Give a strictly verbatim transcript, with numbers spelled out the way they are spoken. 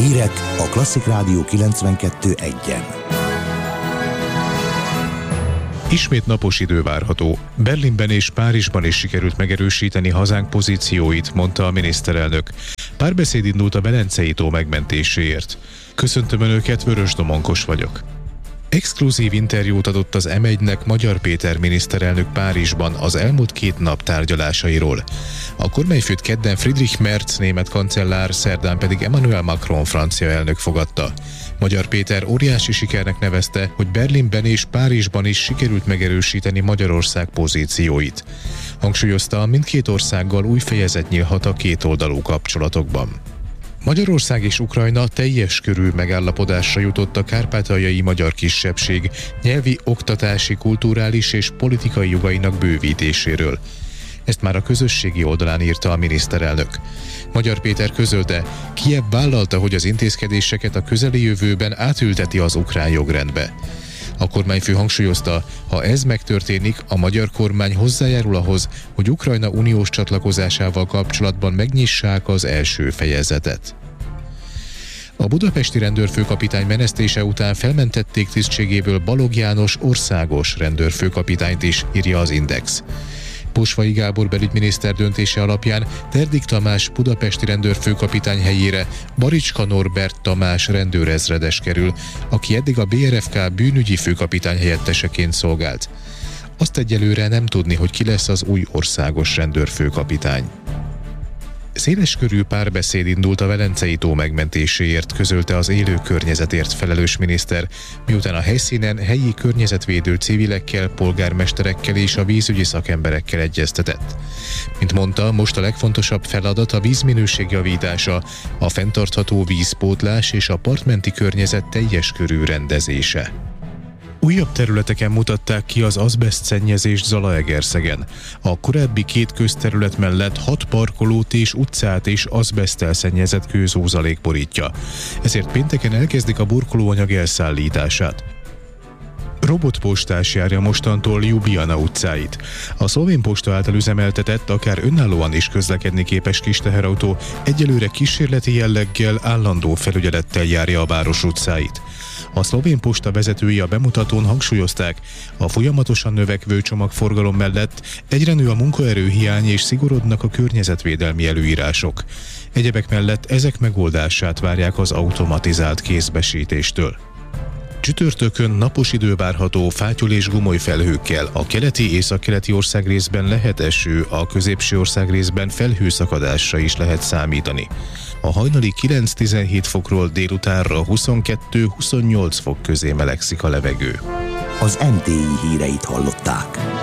Hírek a Klasszik Rádió kilencvenkettő egyen. Ismét napos idő várható. Berlinben és Párizsban is sikerült megerősíteni hazánk pozícióit, mondta a miniszterelnök. Párbeszéd indult a Velencei tó megmentéséért. Köszöntöm Önöket, Vörös Domonkos vagyok. Exkluzív interjút adott az em egynek Magyar Péter miniszterelnök Párizsban az elmúlt két nap tárgyalásairól. A kormányfőt kedden Friedrich Merz német kancellár, szerdán pedig Emmanuel Macron francia elnök fogadta. Magyar Péter óriási sikernek nevezte, hogy Berlinben és Párizsban is sikerült megerősíteni Magyarország pozícióit. Hangsúlyozta, mindkét országgal új fejezet nyílhat a kétoldalú kapcsolatokban. Magyarország és Ukrajna teljes körű megállapodásra jutott a kárpátaljai magyar kisebbség nyelvi, oktatási, kulturális és politikai jogainak bővítéséről. Ezt már a közösségi oldalán írta a miniszterelnök. Magyar Péter közölte, Kijev vállalta, hogy az intézkedéseket a közeli jövőben átülteti az ukrán jogrendbe. A kormányfő hangsúlyozta, ha ez megtörténik, a magyar kormány hozzájárul ahhoz, hogy Ukrajna uniós csatlakozásával kapcsolatban megnyissák az első fejezetet. A budapesti rendőrfőkapitány menesztése után felmentették tisztségéből Balogh János országos rendőrfőkapitányt is, írja az Index. Posvai Gábor belügyminiszter döntése alapján Terdik Tamás budapesti rendőrfőkapitány helyére Baricska Norbert Tamás rendőrezredes kerül, aki eddig a bé er ef ká bűnügyi főkapitány helyetteseként szolgált. Azt egyelőre nem tudni, hogy ki lesz az új országos rendőrfőkapitány. Széleskörű párbeszéd indult a Velencei tó megmentéséért, közölte az élő környezetért felelős miniszter, miután a helyszínen helyi környezetvédő civilekkel, polgármesterekkel és a vízügyi szakemberekkel egyeztetett. Mint mondta, most a legfontosabb feladat a vízminőség javítása, a fenntartható vízpótlás és a partmenti környezet teljes körű rendezése. Újabb területeken mutatták ki az azbesztszennyezést Zalaegerszegen. A korábbi két közterület mellett hat parkolót és utcát és azbeszttel szennyezett kőzózalék borítja. Ezért pénteken elkezdik a burkolóanyag elszállítását. Robotpostás járja mostantól Ljubljana utcáit. A szlovén posta által üzemeltetett, akár önállóan is közlekedni képes kis teherautó egyelőre kísérleti jelleggel, állandó felügyelettel járja a város utcáit. A szlovén posta vezetői a bemutatón hangsúlyozták, a folyamatosan növekvő csomagforgalom mellett egyre nő a munkaerőhiány és szigorodnak a környezetvédelmi előírások. Egyebek mellett ezek megoldását várják az automatizált kézbesítéstől. Csütörtökön napos idő várható fátyol és gomoly felhőkkel, a keleti északkeleti országrészben lehet eső, a középső országrészben felhőszakadásra is lehet számítani. A hajnali kilenc-tizenhét fokról délutánra huszonkettő-huszonnyolc fok közé melegszik a levegő. Az em té i híreit hallották.